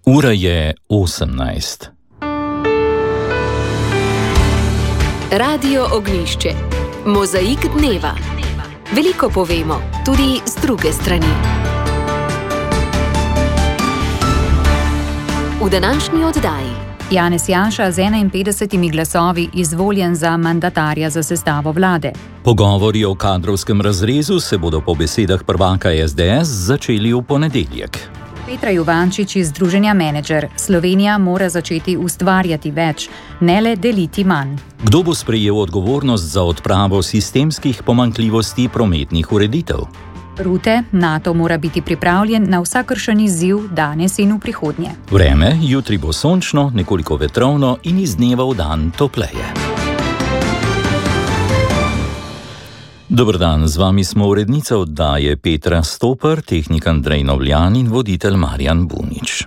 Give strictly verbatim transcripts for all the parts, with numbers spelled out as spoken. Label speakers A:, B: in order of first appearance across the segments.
A: Ura je osemnajst.
B: Radio Ognjišče. Mozaik dneva. Veliko povemo, tudi z druge strani. V današnji oddaji
C: Janez Janša z enainpetdesetimi glasovi izvoljen za mandatarja za sestavo vlade.
A: Pogovori o kadrovskem razrezu se bodo po besedah prvaka es de es začeli v ponedeljek.
C: Petra Juvančič iz Združenja Menedžer. Slovenija mora začeti ustvarjati več, ne le deliti manj.
A: Kdo bo sprejel odgovornost za odpravo sistemskih pomanjkljivosti prometnih ureditev?
C: Rute, NATO mora biti pripravljen na vsakršen izziv danes in v prihodnje.
A: Vreme, jutri bo sončno, nekoliko vetrovno in iz dneva v dan topleje. Dober dan, z vami smo urednica oddaje Petra Stoper, tehnik Andrej Novljan in voditelj Marjan Bunič.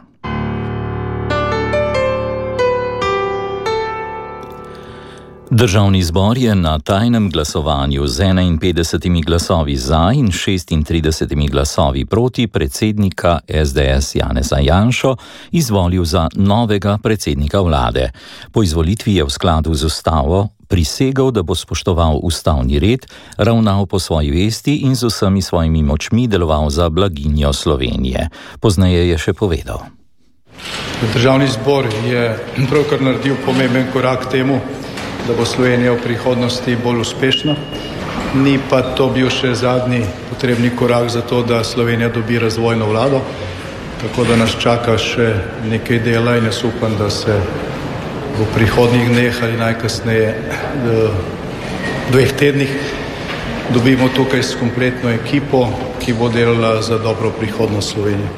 A: Državni zbor je na tajnem glasovanju z enainpetdesetimi glasovi za in šestintridesetimi glasovi proti predsednika es de es Janeza Janšo izvolil za novega predsednika vlade. Po izvolitvi je v skladu z ustavo prisegel, da bo spoštoval ustavni red, ravnal po svoji vesti in z vsemi svojimi močmi deloval za blaginjo Slovenije. Pozneje je še povedal.
D: Državni zbor je pravkar naredil pomemben korak temu, da bo Slovenija v prihodnosti bolj uspešna. Ni pa to bil še zadnji potrebni korak za to, da Slovenija dobi razvojno vlado, tako da nas čaka še nekaj dela in jaz upam, da se v prihodnjih dneh ali najkasneje dveh tednih dobimo tukaj s kompletno ekipo, ki bo delala za dobro prihodnost Slovenije.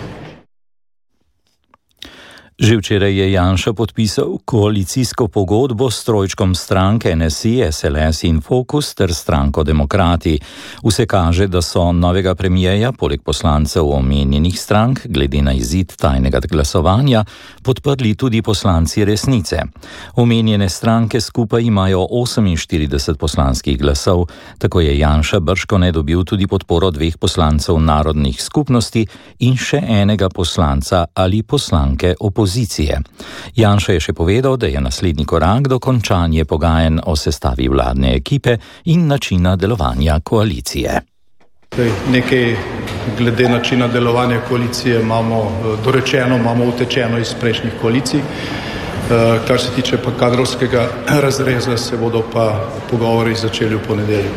A: Že včeraj je Janša podpisal koalicijsko pogodbo s trojčkom stranke en es i, es el es in Fokus ter stranko Demokrati. Vse kaže, da so novega premijeja, poleg poslancev omenjenih strank, glede na izid tajnega glasovanja, podprli tudi poslanci Resnice. Omenjene stranke skupaj imajo oseminštirideset poslanskih glasov, tako je Janša bržkone dobil tudi podporo dveh poslancev narodnih skupnosti in še enega poslanca ali poslanke opozicije. Pozicije. Janša je še povedal, da je naslednji korak dokončanje pogajanj o sestavi vladne ekipe in načina delovanja koalicije.
D: Nekaj glede načina delovanja koalicije imamo dorečeno, imamo utečeno iz prejšnjih koalicij. Kar se tiče pa kadrovskega razreza, se bodo pa pogovori začeli v ponedeljek.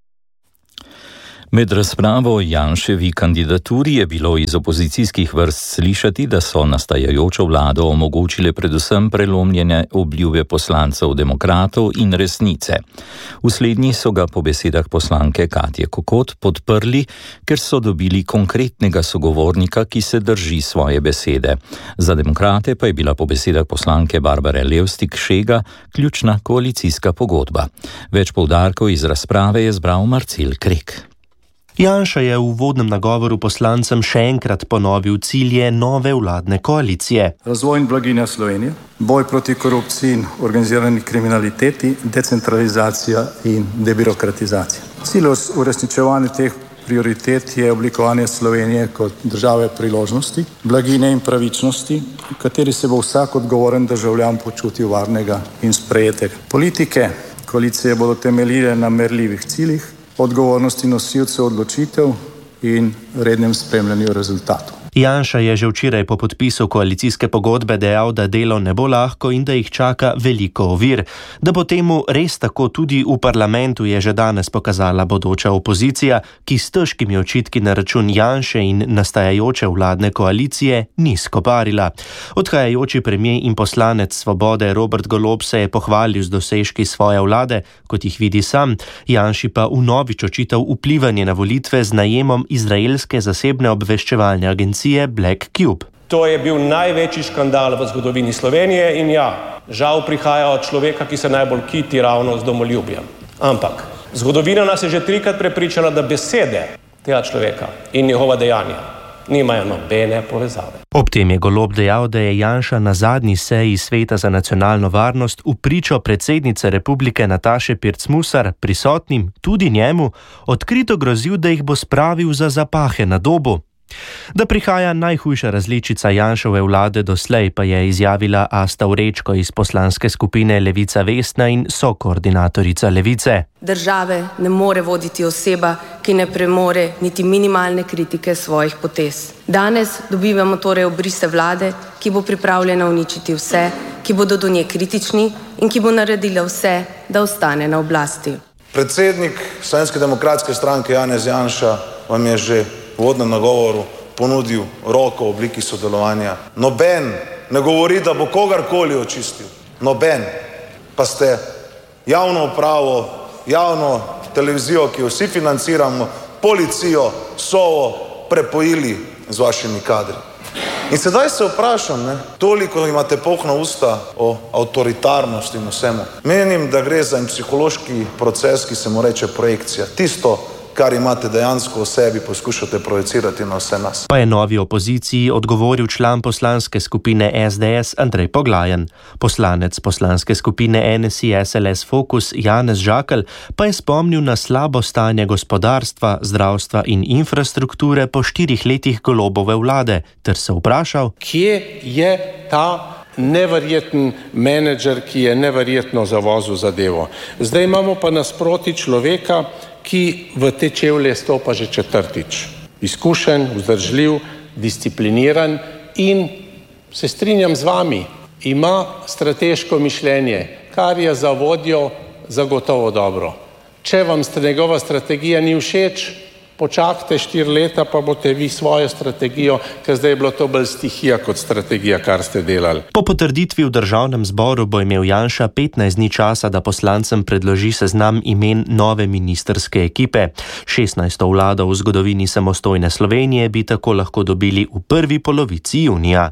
A: Med razpravo o Janševi kandidaturi je bilo iz opozicijskih vrst slišati, da so nastajajočo vlado omogočile predvsem prelomljene obljube poslancev Demokratov in Resnice. V slednji so ga po besedah poslanke Katje Kokot podprli, ker so dobili konkretnega sogovornika, ki se drži svoje besede. Za Demokrate pa je bila po besedah poslanke Barbare Levstik Šega ključna koalicijska pogodba. Več poudarkov iz razprave je zbral Marcel Krek.
E: Janša je v uvodnem nagovoru poslancem še enkrat ponovil cilje nove vladne koalicije.
D: Razvoj in blaginja Slovenije, boj proti korupciji in organizirani kriminaliteti, decentralizacija in debirokratizacija. Cilj uresničevanja teh prioritet je oblikovanje Slovenije kot države priložnosti, blaginje in pravičnosti, v kateri se bo vsak odgovoren državljan počutil varnega in sprejetega. Politike koalicije bodo temeljile na merljivih ciljih, odgovornosti nosilcev odločitev in rednem spremljanju rezultatov.
E: Janša je že včeraj po podpisu koalicijske pogodbe dejal, da delo ne bo lahko in da jih čaka veliko ovir. Da bo temu res tako tudi v parlamentu, je že danes pokazala bodoča opozicija, ki s težkimi očitki na račun Janše in nastajajoče vladne koalicije ni skoparila. Odhajajoči premier in poslanec Svobode Robert Golob se je pohvalil z dosežki svoje vlade, kot jih vidi sam, Janši pa vnovič očital vplivanje na volitve z najemom izraelske zasebne obveščevalne agencije Black Cube.
F: To je bil največji škandal v zgodovini Slovenije in ja, žal prihaja od človeka, ki se najbolj kiti ravno z domoljubjem. Ampak zgodovina nas je že trikrat prepričala, da besede tega človeka in njegova dejanja nimajo nobene povezave.
E: Ob tem je Golob dejal, da je Janša na zadnji seji Sveta za nacionalno varnost v pričo predsednice republike Nataše Pirc Musar prisotnim, tudi njemu, odkrito grozil, da jih bo spravil za zapahe na Dobu. Da prihaja najhujša različica Janševe vlade doslej, pa je izjavila Asta Vrečko iz poslanske skupine Levica Vesna in sokoordinatorica Levice.
G: Države ne more voditi oseba, ki ne premore niti minimalne kritike svojih potez. Danes dobivamo torej obrise vlade, ki bo pripravljena uničiti vse, ki bodo do nje kritični in ki bo naredila vse, da ostane na oblasti.
H: Predsednik Slovenske demokratske stranke Janez Janša vam je že v uvodnem nagovoru ponudil roko v obliki sodelovanja. Noben ne govori, da bo kogarkoli očistil. Noben. Pa ste javno upravo, javno televizijo, ki jo vsi financiramo, policijo, Sovo prepojili z vašimi kadri. In sedaj se vprašam, ne, toliko imate polna usta o avtoritarnosti in vsemu. Menim, da gre za en psihološki proces, ki se mu reče projekcija. Tisto, kar imate dejansko v sebi, poskušate projecirati na vse nas.
E: Pa je novi opoziciji odgovoril član poslanske skupine S D S Andrej Poglajen. Poslanec poslanske skupine N S I S L S Fokus Janez Žakelj pa je spomnil na slabo stanje gospodarstva, zdravstva in infrastrukture po štirih letih Golobove vlade, ter se vprašal,
I: kje je ta neverjeten menedžer, ki je neverjetno zavozil zadevo. Zdaj imamo pa nasproti človeka, ki v te čevlje stopa že četrtič. Izkušen, vzdržljiv, discipliniran in se strinjam z vami, ima strateško mišljenje, kar je za vodjo zagotovo dobro. Če vam njegova strategija ni všeč, počakajte štiri leta, pa boste vi svojo strategijo, ker zdaj je bilo to bolj stihija kot strategija, kar ste delali.
E: Po potrditvi v državnem zboru bo imel Janša petnajst dni časa, da poslancem predloži seznam imen nove ministrske ekipe. šestnajsto vlado v zgodovini samostojne Slovenije bi tako lahko dobili v prvi polovici junija.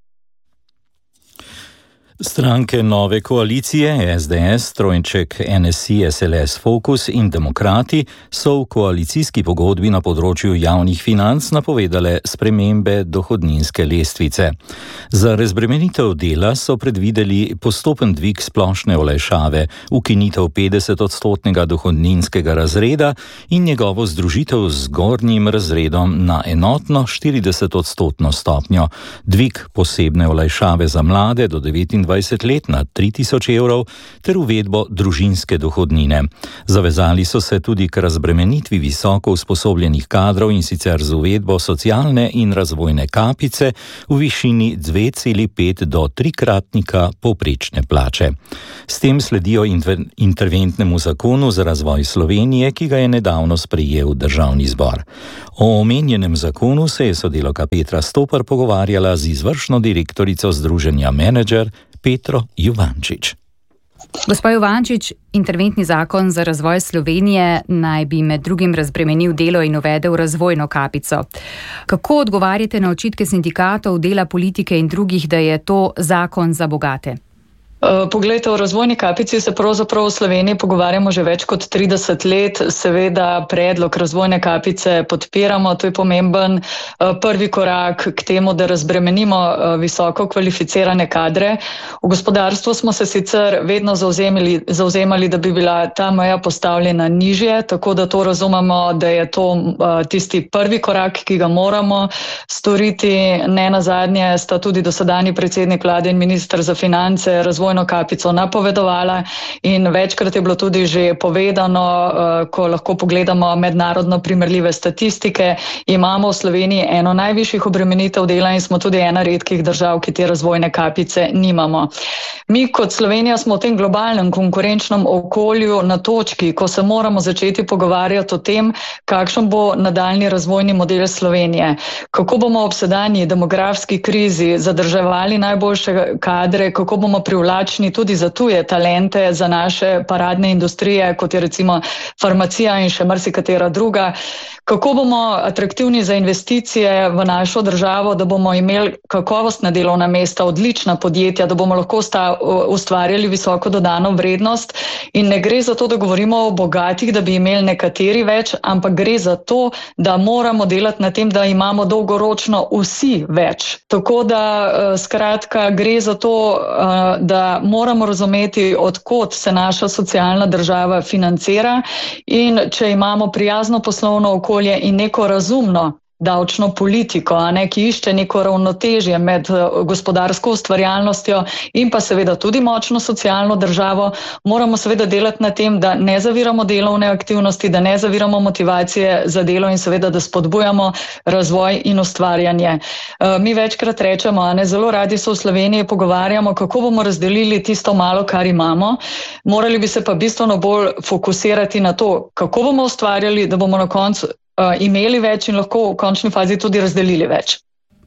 A: Stranke nove koalicije S D S, trojček N S I S L S Fokus in Demokrati so v koalicijski pogodbi na področju javnih financ napovedale spremembe dohodninske lestvice. Za razbremenitev dela so predvideli postopen dvig splošne olajšave, ukinitev petdesetodstotnega dohodninskega razreda in njegovo združitev z zgornjim razredom na enotno štiridesetodstotno stopnjo, dvig posebne olajšave za mlade do devetindvajset let na tri tisoč evrov ter uvedbo družinske dohodnine. Zavezali so se tudi k razbremenitvi visoko usposobljenih kadrov in sicer z uvedbo socialne in razvojne kapice v višini dve celi pet do trikratnika povprečne plače. S tem sledijo interventnemu zakonu za razvoj Slovenije, ki ga je nedavno sprejel državni zbor. O omenjenem zakonu se je sodelavka Petra Stopar pogovarjala z izvršno direktorico združenja Menedžer Petro Juvančič.
C: Gospod Juvančič, interventni zakon za razvoj Slovenije naj bi med drugim razbremenil delo in uvedel razvojno kapico. Kako odgovarjate na očitke sindikatov, dela politike in drugih, da je to zakon za bogate?
J: Poglejte, o razvojni kapici se pravzaprav v Sloveniji pogovarjamo že več kot trideset let. Seveda predlog razvojne kapice podpiramo, to je pomemben prvi korak k temu, da razbremenimo visoko kvalificirane kadre. V gospodarstvu smo se sicer vedno zauzemali, zauzemali, da bi bila ta meja postavljena nižje, tako da to razumemo, da je to tisti prvi korak, ki ga moramo storiti. Ne nazadnje sta tudi dosedanji predsednik vlade in minister za finance razvojno kapico napovedovala in večkrat je bilo tudi že povedano, ko lahko pogledamo mednarodno primerljive statistike, imamo v Sloveniji eno najvišjih obremenitev dela in smo tudi ena redkih držav, ki te razvojne kapice nimamo. Mi kot Slovenija smo v tem globalnem konkurenčnem okolju na točki, ko se moramo začeti pogovarjati o tem, kakšen bo nadaljni razvojni model Slovenije. Kako bomo ob sedanji demografski krizi zadrževali najboljše kadre, kako bomo privlačili tudi za tuje talente, za naše paradne industrije, kot je recimo farmacija in še marsikatera druga. Kako bomo atraktivni za investicije v našo državo, da bomo imeli kakovostna delovna mesta, odlična podjetja, da bomo lahko ustvarjali visoko dodano vrednost. In ne gre za to, da govorimo o bogatih, da bi imeli nekateri več, ampak gre za to, da moramo delati na tem, da imamo dolgoročno vsi več. Tako da skratka gre za to, da moramo razumeti, odkot se naša socialna država financira in če imamo prijazno poslovno okolje in neko razumno davčno politiko, a ne, ki išče neko ravnotežje med gospodarsko ustvarjalnostjo in pa seveda tudi močno socialno državo, moramo seveda delati na tem, da ne zaviramo delovne aktivnosti, da ne zaviramo motivacije za delo in seveda, da spodbujamo razvoj in ustvarjanje. Mi večkrat rečemo, a ne, zelo radi se v Sloveniji pogovarjamo, kako bomo razdelili tisto malo, kar imamo. Morali bi se pa bistveno bolj fokusirati na to, kako bomo ustvarjali, da bomo na koncu uh, imeli več in lahko v končni fazi tudi razdelili več.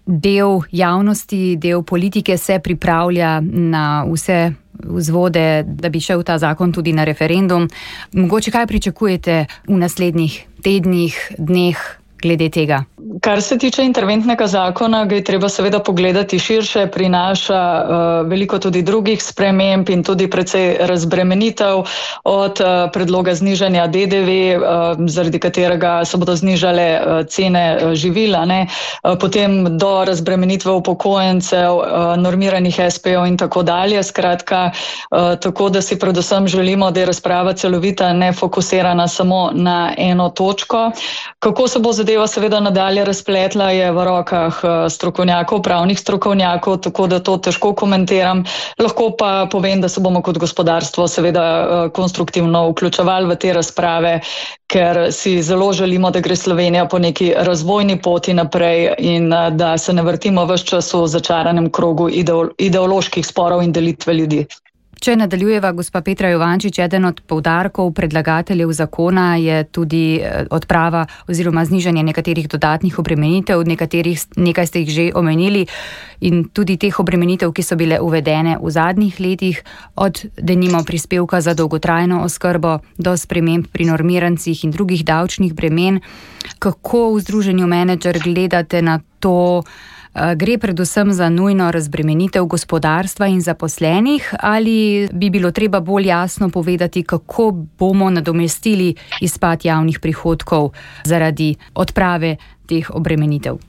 C: Del javnosti, del politike se pripravlja na vse vzvode, da bi šel ta zakon tudi na referendum. Mogoče kaj pričakujete v naslednjih tednih, dneh glede tega?
J: Kar se tiče interventnega zakona, ga je treba seveda pogledati širše, prinaša uh, veliko tudi drugih sprememb in tudi precej razbremenitev od uh, predloga znižanja D D V, uh, zaradi katerega se bodo znižale uh, cene uh, živila, ne? Uh, potem do razbremenitve upokojencev, uh, normiranih S P-ov in tako dalje. Skratka, uh, tako da si predvsem želimo, da je razprava celovita, ne fokusirana samo na eno točko. Kako se bo zadeva seveda nadalje razpletla, je v rokah strokovnjakov, pravnih strokovnjakov, tako da to težko komentiram. Lahko pa povem, da se bomo kot gospodarstvo seveda konstruktivno vključevali v te razprave, ker si zelo želimo, da gre Slovenija po neki razvojni poti naprej in da se ne vrtimo ves čas v začaranem krogu ideoloških sporov in delitve ljudi.
C: Če nadaljujeva, gospa Petra Juvančič, eden od poudarkov predlagateljev zakona je tudi odprava oziroma znižanje nekaterih dodatnih obremenitev, nekaterih, nekaj ste jih že omenili, in tudi teh obremenitev, ki so bile uvedene v zadnjih letih, od denimo prispevka za dolgotrajno oskrbo do sprememb pri normirancih in drugih davčnih bremen. Kako v Združenju Menedžer gledate na to? Gre predvsem za nujno razbremenitev gospodarstva in zaposlenih, ali bi bilo treba bolj jasno povedati, kako bomo nadomestili izpad javnih prihodkov zaradi odprave teh obremenitev?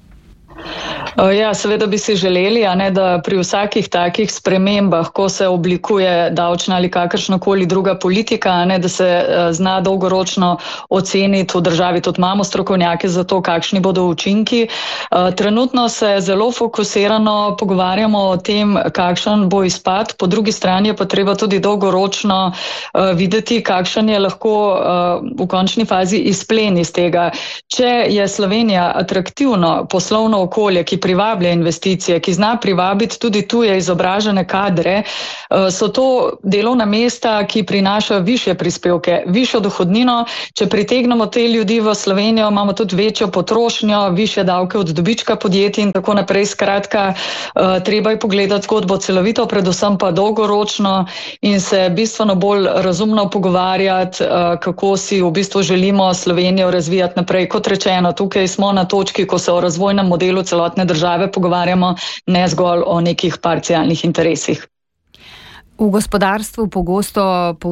J: Ja, seveda bi si želeli, a ne, da pri vsakih takih spremembah, ko se oblikuje davčna ali kakršnakoli druga politika, a ne, da se zna dolgoročno oceniti v državi. Tudi imamo strokovnjake za to, kakšni bodo učinki. Trenutno se zelo fokusirano pogovarjamo o tem, kakšen bo izpad, po drugi strani je pa treba tudi dolgoročno videti, kakšen je lahko v končni fazi izplen iz tega. Če je Slovenija atraktivno poslovno okolje, ki privablja investicije, ki zna privabiti tudi tuje izobražene kadre, so to delovna mesta, ki prinašajo višje prispevke, višjo dohodnino. Če pritegnemo te ljudi v Slovenijo, imamo tudi večjo potrošnjo, višje davke od dobička podjetij in tako naprej. Skratka, treba je pogledati zgodbo celovito, predvsem pa dolgoročno in se bistveno bolj razumno pogovarjati, kako si v bistvu želimo Slovenijo razvijati naprej. Kot rečeno, tukaj smo na točki, ko se o razvojnem modelu celotne države pogovarjamo, ne zgolj o nekih parcialnih interesih.
C: V gospodarstvu pogosto